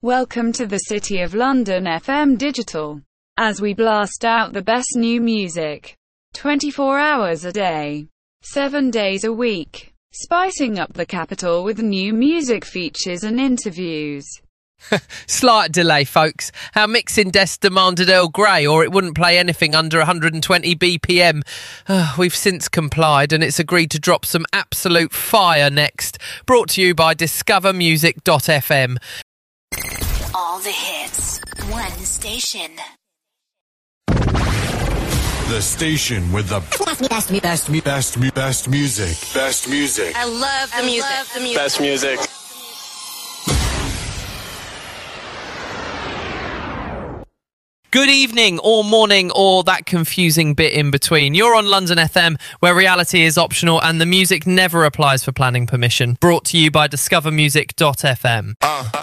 Welcome to the City of London FM Digital, as we blast out the best new music, 24 hours a day, 7 days a week, spicing up the capital with new music features and interviews. Slight delay, folks. Our mixing desk demanded Earl Grey, or it wouldn't play anything under 120 BPM. We've since complied, and it's agreed to drop some absolute fire next. Brought to you by discovermusic.fm. All the hits, one station. The station with the best music. Best music. I love the music. Best music. Good evening, or morning, or that confusing bit in between. You're on London FM, where reality is optional and the music never applies for planning permission. Brought to you by discovermusic.fm.